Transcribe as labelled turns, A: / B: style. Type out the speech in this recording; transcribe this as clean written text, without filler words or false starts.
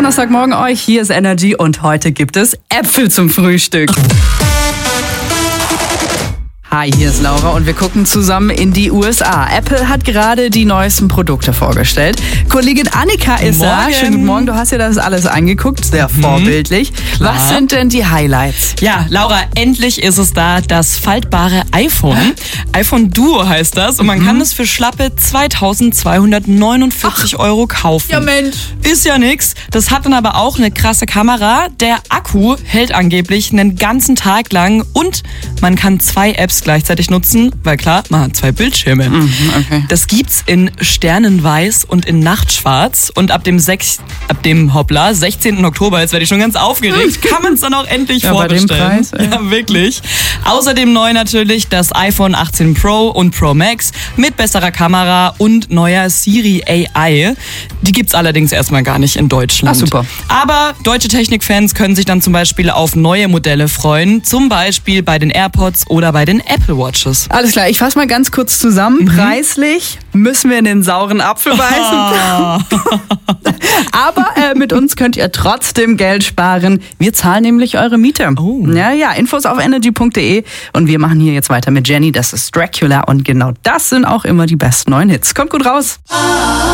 A: Donnerstagmorgen euch. Hier ist Energy und heute gibt es Äpfel zum Frühstück. Hi, hier ist Laura und wir gucken zusammen in die USA. Apple hat gerade die neuesten Produkte vorgestellt. Kollegin Annika ist da. Schönen guten Morgen, du hast ja das alles angeguckt, sehr vorbildlich.
B: Klar.
A: Was sind denn die Highlights?
B: Ja, Laura, endlich ist es da, das faltbare iPhone. iPhone Duo heißt das und man kann es für schlappe 2.249 € kaufen.
A: Ja Mensch.
B: Ist ja nix. Das hat dann aber auch eine krasse Kamera. Der Akku hält angeblich einen ganzen Tag lang und man kann 2 Apps gleichzeitig nutzen, weil klar, man hat 2 Bildschirme.
A: Okay.
B: Das gibt's in Sternenweiß und in Nachtschwarz und ab dem 16. Oktober, jetzt werde ich schon ganz aufgeregt, kann man es dann auch endlich vorbestellen.
A: Bei dem Preis,
B: ja, wirklich. Außerdem neu natürlich das iPhone 18 Pro und Pro Max mit besserer Kamera und neuer Siri AI. Die gibt's allerdings erstmal gar nicht in Deutschland.
A: Ach, super.
B: Aber deutsche Technikfans können sich dann zum Beispiel auf neue Modelle freuen, zum Beispiel bei den AirPods oder bei den Apple Watches.
A: Alles klar, ich fasse mal ganz kurz zusammen. Preislich müssen wir in den sauren Apfel beißen. Aber mit uns könnt ihr trotzdem Geld sparen. Wir zahlen nämlich eure Miete.
B: Oh.
A: Ja, Infos auf energy.de. Und wir machen hier jetzt weiter mit Jenny. Das ist Dracula. Und genau das sind auch immer die besten neuen Hits. Kommt gut raus.